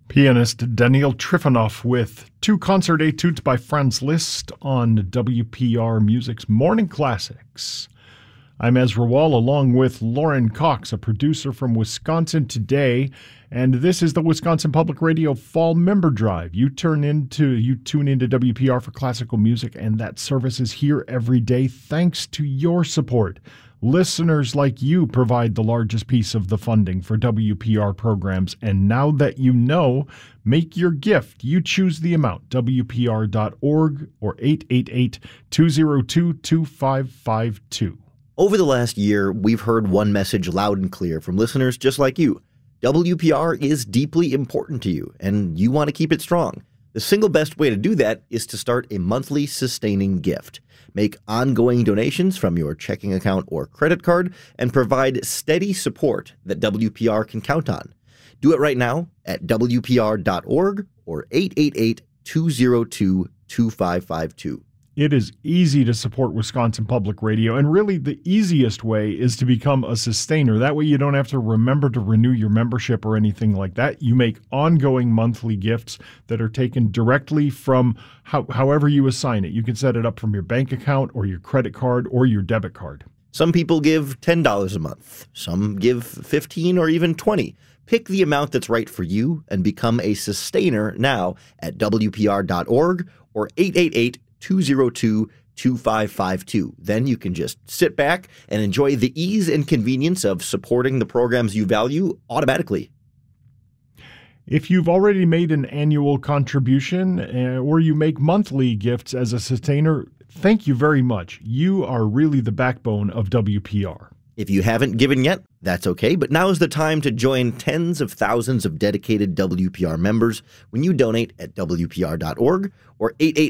Pianist Daniil Trifonov with two concert etudes by Franz Liszt on WPR Music's Morning Classics. I'm Ezra Wall along with Lauren Cox, a producer from Wisconsin Today, and this is the Wisconsin Public Radio Fall Member Drive. You tune into WPR for classical music, and that service is here every day thanks to your support. Listeners like you provide the largest piece of the funding for WPR programs, and now that you know, make your gift. You choose the amount, WPR.org or 888-202-2552. Over the last year, we've heard one message loud and clear from listeners just like you. WPR is deeply important to you, and you want to keep it strong. The single best way to do that is to start a monthly sustaining gift. Make ongoing donations from your checking account or credit card and provide steady support that WPR can count on. Do it right now at WPR.org or 888-202-2552. It is easy to support Wisconsin Public Radio, and really the easiest way is to become a sustainer. That way you don't have to remember to renew your membership or anything like that. You make ongoing monthly gifts that are taken directly from however you assign it. You can set it up from your bank account or your credit card or your debit card. Some people give $10 a month. Some give $15 or even $20. Pick the amount that's right for you and become a sustainer now at WPR.org or 888-202-2552. Then you can just sit back and enjoy the ease and convenience of supporting the programs you value automatically. If you've already made an annual contribution or you make monthly gifts as a sustainer, thank you very much. You are really the backbone of WPR. If you haven't given yet, that's okay, but now is the time to join tens of thousands of dedicated WPR members when you donate at WPR.org or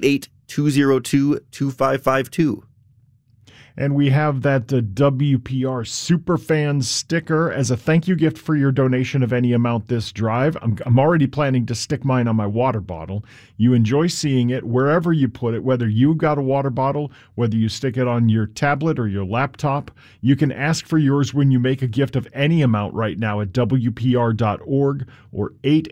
888-202-2552. And we have that WPR Superfans sticker as a thank you gift for your donation of any amount this drive. I'm already planning to stick mine on my water bottle. You enjoy seeing it wherever you put it, whether you got a water bottle, whether you stick it on your tablet or your laptop. You can ask for yours when you make a gift of any amount right now at WPR.org or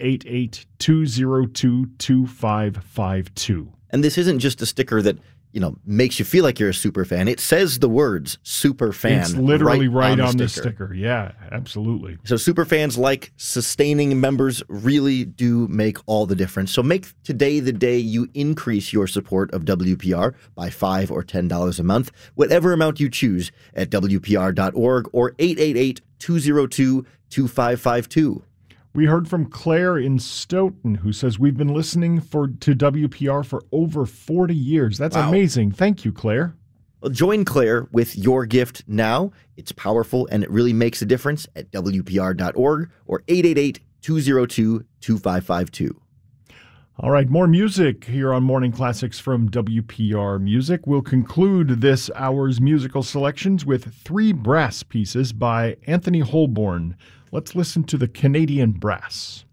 888-202-2552. And this isn't just a sticker that makes you feel like you're a super fan. It says the words super fan. It's literally right on the sticker. sticker. Yeah, absolutely. So super fans like sustaining members really do make all the difference. So make today the day you increase your support of WPR by $5 or $10 a month, whatever amount you choose at WPR.org or 888-202-2552. We heard from Claire in Stoughton, who says, we've been listening to WPR for over 40 years. That's Wow. amazing. Thank you, Claire. Well, join Claire with your gift now. It's powerful, and it really makes a difference at WPR.org or 888-202-2552. All right, more music here on Morning Classics from WPR Music. We'll conclude this hour's musical selections with three brass pieces by Anthony Holborn. Let's listen to the Canadian Brass.